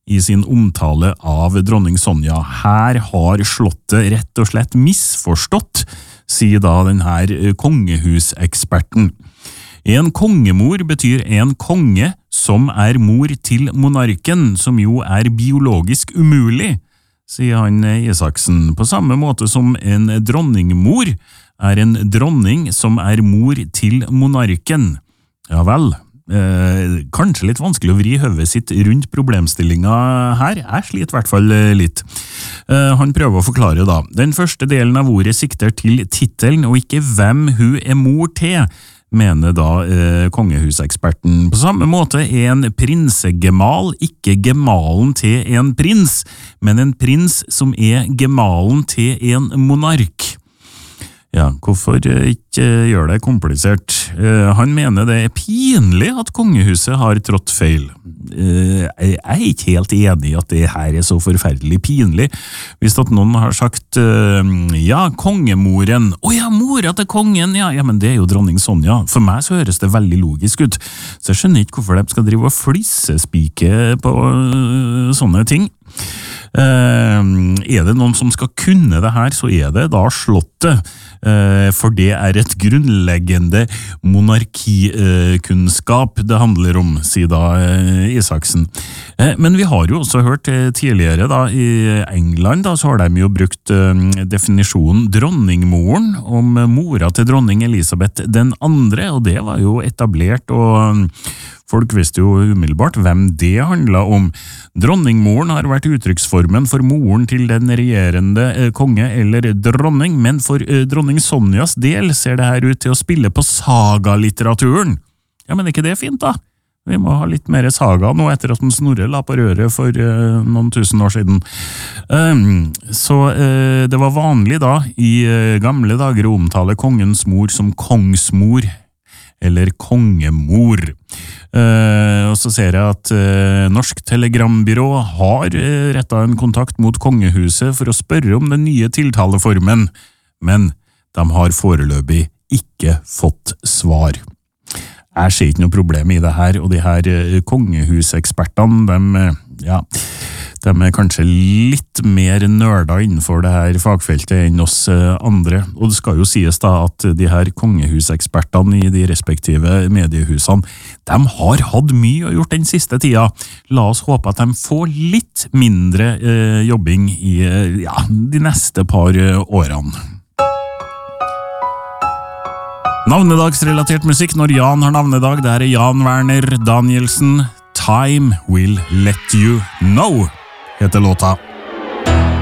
i sin omtale av dronning Sonja. Her har slottet rett og slett misforstått, sier da denne kongehuseksperten. En kongemor betyr en konge som er mor til monarken, som jo er biologisk umulig, sier han Isaksen, på samme måte som en dronningmor er en dronning som er mor til monarken. Ja vel, kanskje litt vanskelig å vri høvet sitt rundt problemstillinga her, jeg sliter i hvert fall litt. Han prøver å forklare da. Den første delen av ordet sikter til titelen og ikke hvem hun er mor til, mener da kongehuseksperten. På samme måte er en prinsegemal ikke gemalen til en prins, men en prins som er gemalen til en monark. Ja, hvorfor ikke gjøre det komplisert? Han mener det er pinlig at kongehuset har trådt feil. Jeg er ikke helt enig i at det her er så forferdelig pinlig. Hvis at noen har sagt, ja, kongemoren, ja, mora til kongen, ja, men det er jo dronning Sonja. For meg så høres det veldig logisk ut. Så jeg skjønner ikke hvorfor de skal drive og flissespike på sånne ting. Er det noen som skal kunne det her, så er det da slottet, for det er et grunnleggende monarkikunnskap det handler om, sier da Isaksen. Men vi har jo også hørt tidligere da, i England da, så har de jo brukt definisjonen dronningmoren om mora til dronning Elisabeth den andre, og det var jo etablert, og folk visste jo umiddelbart hvem det handlet om. Dronningmoren har vært uttrykksformen for moren til den regjerende konge eller dronning, men for dronning Sonjas del ser det her ut til å spille på sagalitteraturen. Ja, men er ikke det fint da? Vi må ha litt mer saga nå etter at den Snorre la på røret for noen tusen år siden. Så det var vanlig da i gamle dager å omtale kongens mor som kongsmor eller kongemor. Og så ser jeg at Norsk Telegrambyrå har rettet en kontakt mot kongehuset for å spørre om den nye tiltaleformen, men de har foreløpig ikke fått svar. Jeg ser ikke noe problem i det her, og de her kongehusekspertene, de er kanskje litt mer nørda innenfor det her fagfeltet enn oss andre, og det skal jo sies da at de her kongehusekspertene i de respektive mediehusene, de har hatt mye å gjort den siste tida. La oss håpe at de får litt mindre jobbing i de neste par årene. Navnedagsrelatert musikk når Jan har navnedag, det er Jan Werner Danielsen. Time Will Let You Know heter låta.